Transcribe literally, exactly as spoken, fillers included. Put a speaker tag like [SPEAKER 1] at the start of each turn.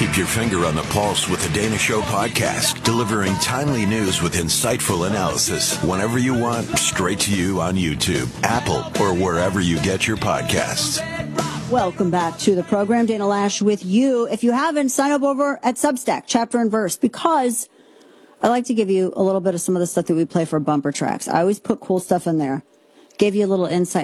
[SPEAKER 1] Keep your finger on the pulse with the Dana Show podcast, delivering timely news with insightful analysis whenever you want, straight to you on YouTube, Apple, or wherever you get your podcasts.
[SPEAKER 2] Welcome back to the program. Dana Loesch with you. If you haven't, sign up over at Substack, Chapter and Verse, because I like to give you a little bit of some of the stuff that we play for bumper tracks. I always put cool stuff in there. Gave you a little insight